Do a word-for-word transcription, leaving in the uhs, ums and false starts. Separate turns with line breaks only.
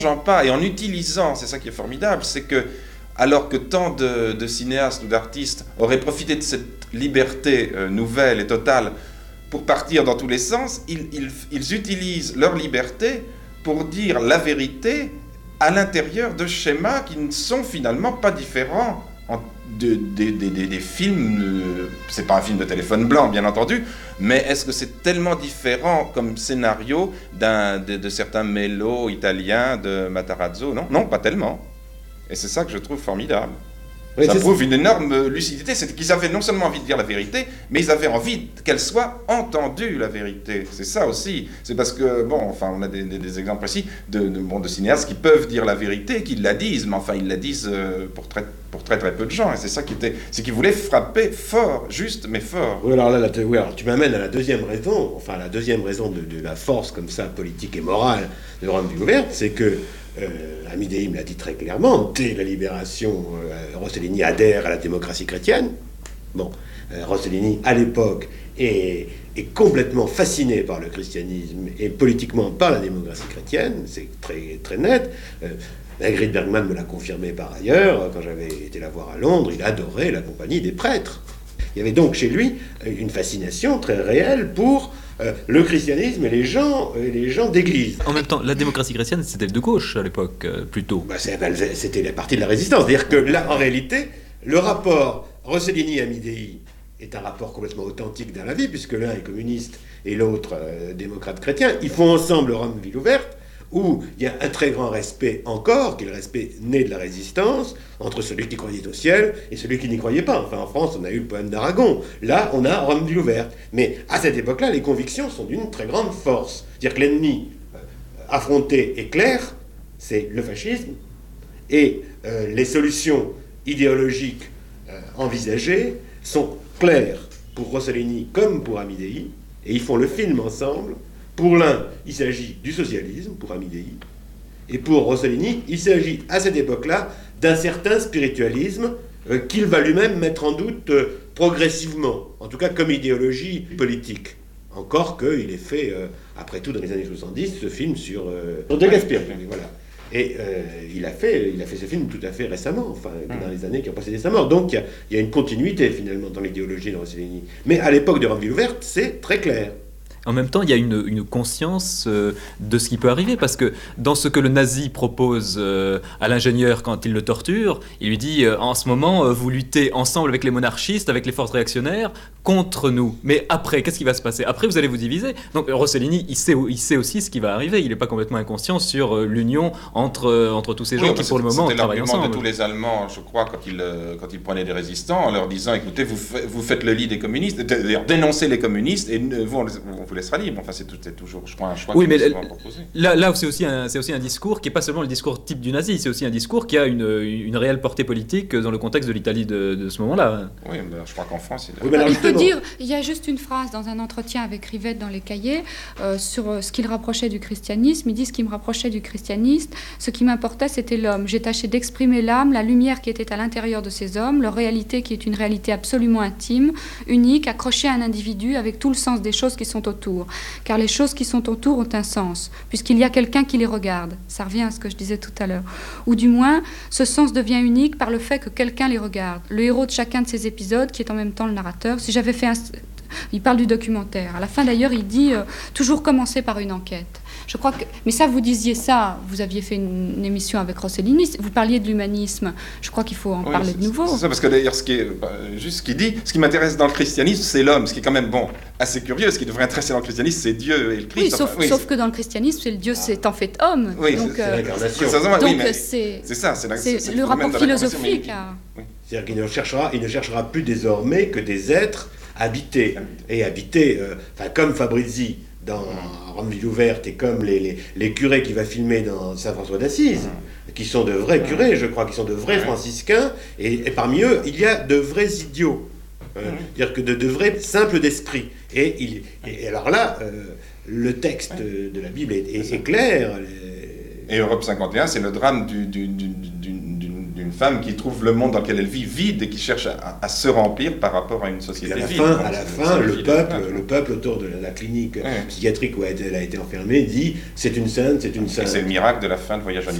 pas et en utilisant, c'est ça qui est formidable, c'est que alors que tant de, de cinéastes ou d'artistes auraient profité de cette liberté euh, nouvelle et totale pour partir dans tous les sens, ils, ils, ils utilisent leur liberté pour dire la vérité à l'intérieur de schémas qui ne sont finalement pas différents en, de, de, de, de, des films. Euh, c'est pas un film de téléphone blanc, bien entendu, mais est-ce que c'est tellement différent comme scénario d'un, de, de certains mélos italiens de Matarazzo? Non, non, pas tellement. Et c'est ça que je trouve formidable. Oui, ça prouve une énorme lucidité, c'est qu'ils avaient non seulement envie de dire la vérité, mais ils avaient envie qu'elle soit entendue, la vérité. C'est ça aussi. C'est parce que, bon, enfin, on a des, des, des exemples précis de, de, bon, de cinéastes qui peuvent dire la vérité et qui la disent, mais enfin, ils la disent euh, pour, très, pour très très peu de gens. Et c'est ça qui était, c'est qu'ils voulaient frapper fort, juste, mais fort.
Oui, alors là, la, oui, alors, tu m'amènes à la deuxième raison, enfin, la deuxième raison de, de la force, comme ça, politique et morale de Rome ouverte, c'est que Euh, Amidei me l'a dit très clairement, dès la libération, euh, Rossellini adhère à la démocratie chrétienne. Bon, euh, Rossellini, à l'époque, est, est complètement fasciné par le christianisme et politiquement par la démocratie chrétienne, c'est très, très net. Euh, Ingrid Bergman me l'a confirmé par ailleurs, quand j'avais été la voir à Londres, il adorait la compagnie des prêtres. Il y avait donc chez lui une fascination très réelle pour euh, le christianisme et les gens, et les gens d'église.
En même temps, la démocratie chrétienne, c'était de gauche à l'époque, euh, plutôt.
Bah, c'était la partie de la résistance. C'est-à-dire que là, en réalité, le rapport Rossellini-Amidei est un rapport complètement authentique dans la vie, puisque l'un est communiste et l'autre euh, démocrate chrétien. Ils font ensemble Rome ville ouverte, où il y a un très grand respect encore, qui est le respect né de la résistance, entre celui qui croyait au ciel et celui qui n'y croyait pas. Enfin, en France, on a eu le poème d'Aragon. Là, on a Rome ville ouverte. Mais à cette époque-là, les convictions sont d'une très grande force. C'est-à-dire que l'ennemi euh, affronté est clair, c'est le fascisme, et euh, les solutions idéologiques euh, envisagées sont claires pour Rossellini comme pour Amidei, et ils font le film ensemble. Pour l'un, il s'agit du socialisme, pour Amidei, et pour Rossellini, il s'agit à cette époque-là d'un certain spiritualisme euh, qu'il va lui-même mettre en doute euh, progressivement, en tout cas comme idéologie politique. Encore qu'il ait fait, euh, après tout, dans les années soixante-dix, ce film sur euh, De Gasperi. Voilà. Et euh, il, a fait, il a fait ce film tout à fait récemment, enfin, dans les années qui ont précédé sa mort. Donc il y a, il y a une continuité, finalement, dans l'idéologie de Rossellini. Mais à l'époque de Rome ville ouverte, c'est très clair.
En même temps, il y a une, une conscience euh, de ce qui peut arriver, parce que dans ce que le nazi propose euh, à l'ingénieur quand il le torture, il lui dit euh, en ce moment, euh, vous luttez ensemble avec les monarchistes, avec les forces réactionnaires, contre nous. Mais après, qu'est-ce qui va se passer? Après, vous allez vous diviser. Donc Rossellini, il sait, il sait aussi ce qui va arriver. Il n'est pas complètement inconscient sur euh, l'union entre, euh, entre tous ces gens oui, qui, pour le moment, travaillent ensemble.
C'était l'argument de tous les Allemands, je crois, quand ils, euh, quand ils prenaient des résistants, en leur disant, écoutez, vous, vous faites le lit des communistes, d'ailleurs, dénoncez les communistes, et vous, on, on vous laissera libre. Enfin, c'est, tout, c'est toujours, je crois, un choix
oui,
qui est
souvent
proposé.
Là, là c'est, aussi un, c'est aussi un discours qui n'est pas seulement le discours type du nazi, c'est aussi un discours qui a une, une réelle portée politique dans le contexte de l'Italie de, de ce moment-là.
Oui, ben, je crois qu'en France...
Il, oui, il peut dire, il y a juste une phrase dans un entretien avec Rivette dans les cahiers, euh, sur ce qu'il rapprochait du christianisme. Il dit, ce qui me rapprochait du christianisme, ce qui m'importait, c'était l'homme. J'ai tâché d'exprimer l'âme, la lumière qui était à l'intérieur de ces hommes, leur réalité qui est une réalité absolument intime, unique, accrochée à un individu avec tout le sens des choses qui sont autour. Car les choses qui sont autour ont un sens, puisqu'il y a quelqu'un qui les regarde. Ça revient à ce que je disais tout à l'heure. Ou du moins, ce sens devient unique par le fait que quelqu'un les regarde. Le héros de chacun de ces épisodes, qui est en même temps le narrateur, si j'avais fait un... Il parle du documentaire. À la fin, d'ailleurs, il dit euh, toujours commencer par une enquête. Je crois que... Mais ça, vous disiez ça, vous aviez fait une, une émission avec Rossellini, vous parliez de l'humanisme. Je crois qu'il faut en oui, parler de nouveau.
C'est ça, parce que d'ailleurs, ce qui est, bah, juste ce qu'il dit, ce qui m'intéresse dans le christianisme, c'est l'homme, ce qui est quand même, bon, assez curieux. Ce qui devrait intéresser dans le christianisme, c'est Dieu et le Christ.
Oui, sauf,
enfin, oui,
sauf que dans le christianisme, c'est le Dieu s'est en fait homme.
Oui,
donc,
c'est,
euh,
c'est l'incarnation. Donc, oui, mais
c'est,
c'est ça, c'est, la,
c'est,
c'est
le rapport philosophique.
Mais...
À...
Oui. C'est-à-dire qu'il ne cherchera, il ne cherchera plus désormais que des êtres habités. Et habités, euh, enfin, comme Fabrizi dans Rome ville ouverte et comme les, les, les curés qu'il va filmer dans Saint-François d'Assise, mmh. qui sont de vrais curés, je crois, qui sont de vrais mmh. franciscains, et, et parmi eux, il y a de vrais idiots, euh, mmh. c'est-à-dire que de, de vrais simples d'esprit. Et, il, et, et alors là, euh, le texte mmh. de la Bible est, est, est clair.
Et Europe cinquante et un, c'est le drame du, du, du, du, d'une une femme qui trouve le monde dans lequel elle vit vide et qui cherche à, à se remplir par rapport à une
Et
société
à la
vide.
fin,
Donc,
à la
c'est-
fin
c'est
le,
fil
peuple,
de
le peuple autour de la, la clinique
Ouais.
psychiatrique où elle a été, elle a été enfermée dit c'est une sainte, c'est une
Et
sainte.
c'est le miracle de la fin de Voyage en